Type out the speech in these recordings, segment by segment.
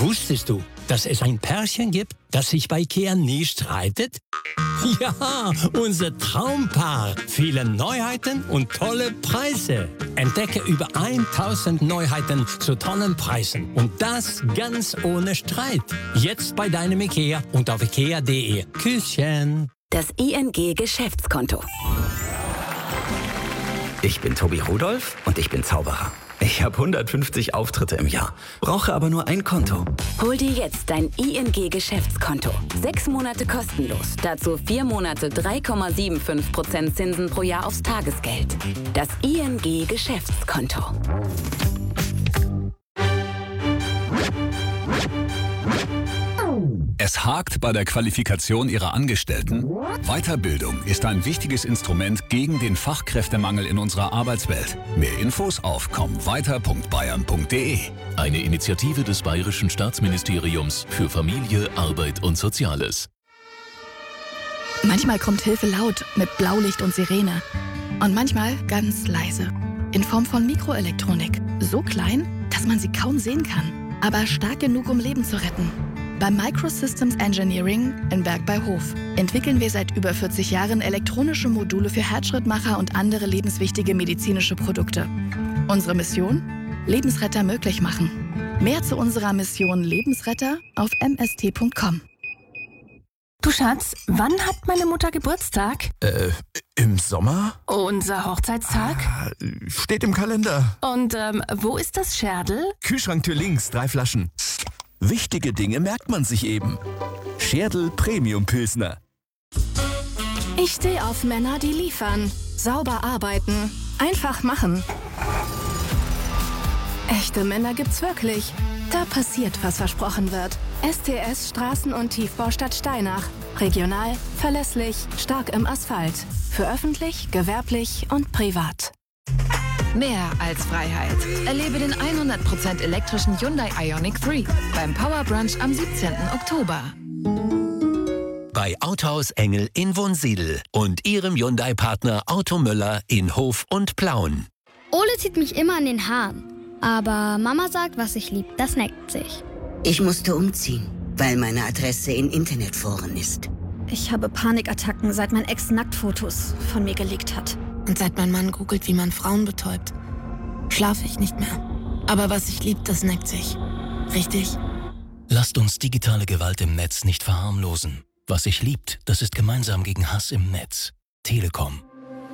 Wusstest du, dass es ein Pärchen gibt, das sich bei IKEA nie streitet? Ja, unser Traumpaar. Viele Neuheiten und tolle Preise. Entdecke über 1000 Neuheiten zu tollen Preisen. Und das ganz ohne Streit. Jetzt bei deinem IKEA und auf ikea.de. Küsschen. Das ING Geschäftskonto. Ich bin Tobi Rudolph und ich bin Zauberer. Ich habe 150 Auftritte im Jahr, brauche aber nur ein Konto. Hol dir jetzt dein ING Geschäftskonto. 6 Monate kostenlos. Dazu 4 Monate 3,75% Zinsen pro Jahr aufs Tagesgeld. Das ING Geschäftskonto. Es hakt bei der Qualifikation Ihrer Angestellten? Weiterbildung ist ein wichtiges Instrument gegen den Fachkräftemangel in unserer Arbeitswelt. Mehr Infos auf kommweiter.bayern.de. Eine Initiative des Bayerischen Staatsministeriums für Familie, Arbeit und Soziales. Manchmal kommt Hilfe laut mit Blaulicht und Sirene. Und manchmal ganz leise. In Form von Mikroelektronik. So klein, dass man sie kaum sehen kann. Aber stark genug, um Leben zu retten. Bei Microsystems Engineering in Berg bei Hof entwickeln wir seit über 40 Jahren elektronische Module für Herzschrittmacher und andere lebenswichtige medizinische Produkte. Unsere Mission? Lebensretter möglich machen. Mehr zu unserer Mission Lebensretter auf mst.com. Du Schatz, wann hat meine Mutter Geburtstag? Im Sommer? Unser Hochzeitstag? Steht im Kalender. Und wo ist das Scherdel? Kühlschranktür links, 3 Flaschen. Wichtige Dinge merkt man sich eben. Scherdel Premium Pilsner. Ich stehe auf Männer, die liefern. Sauber arbeiten. Einfach machen. Echte Männer gibt's wirklich. Da passiert, was versprochen wird. STS Straßen- und Tiefbaustadt Steinach. Regional, verlässlich, stark im Asphalt. Für öffentlich, gewerblich und privat. Mehr als Freiheit. Erlebe den 100% elektrischen Hyundai Ioniq 3 beim Power Brunch am 17. Oktober. Bei Autohaus Engel in Wunsiedel und Ihrem Hyundai-Partner Auto Möller in Hof und Plauen. Ole zieht mich immer an den Haaren. Aber Mama sagt, was ich lieb, das neckt sich. Ich musste umziehen, weil meine Adresse in Internetforen ist. Ich habe Panikattacken, seit mein Ex Nacktfotos von mir geleakt hat. Und seit mein Mann googelt, wie man Frauen betäubt, schlafe ich nicht mehr. Aber was ich lieb, das neckt sich. Richtig? Lasst uns digitale Gewalt im Netz nicht verharmlosen. Was sich liebt, das ist gemeinsam gegen Hass im Netz. Telekom.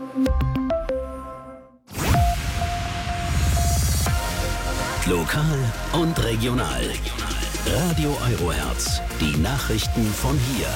Lokal und regional. Radio Eurohertz. Die Nachrichten von hier.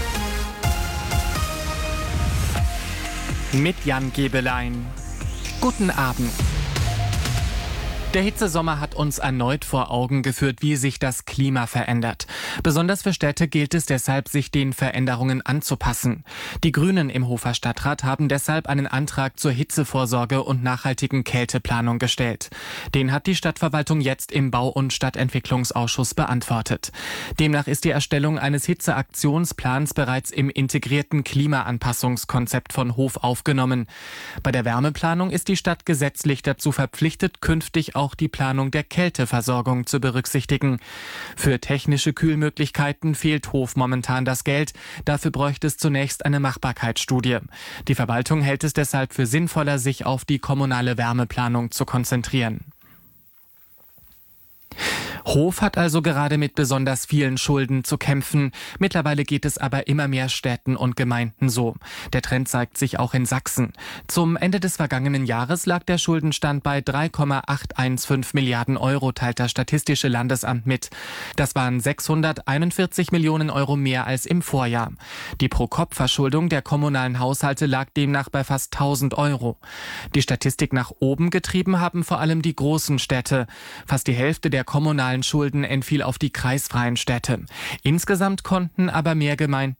Mit Jan Gebelein. Guten Abend. Der Hitzesommer hat uns erneut vor Augen geführt, wie sich das Klima verändert. Besonders für Städte gilt es deshalb, sich den Veränderungen anzupassen. Die Grünen im Hofer Stadtrat haben deshalb einen Antrag zur Hitzevorsorge und nachhaltigen Kälteplanung gestellt. Den hat die Stadtverwaltung jetzt im Bau- und Stadtentwicklungsausschuss beantwortet. Demnach ist die Erstellung eines Hitzeaktionsplans bereits im integrierten Klimaanpassungskonzept von Hof aufgenommen. Bei der Wärmeplanung ist die Stadt gesetzlich dazu verpflichtet, künftig auch die Planung der Kälteversorgung zu berücksichtigen. Für technische Kühlmöglichkeiten fehlt Hof momentan das Geld. Dafür bräuchte es zunächst eine Machbarkeitsstudie. Die Verwaltung hält es deshalb für sinnvoller, sich auf die kommunale Wärmeplanung zu konzentrieren. Hof hat also gerade mit besonders vielen Schulden zu kämpfen. Mittlerweile geht es aber immer mehr Städten und Gemeinden so. Der Trend zeigt sich auch in Sachsen. Zum Ende des vergangenen Jahres lag der Schuldenstand bei 3,815 Milliarden Euro, teilt das Statistische Landesamt mit. Das waren 641 Millionen Euro mehr als im Vorjahr. Die Pro-Kopf-Verschuldung der kommunalen Haushalte lag demnach bei fast 1000 Euro. Die Statistik nach oben getrieben haben vor allem die großen Städte. Fast die Hälfte der kommunalen Schulden entfiel auf die kreisfreien Städte. Insgesamt konnten aber mehr Gemeinden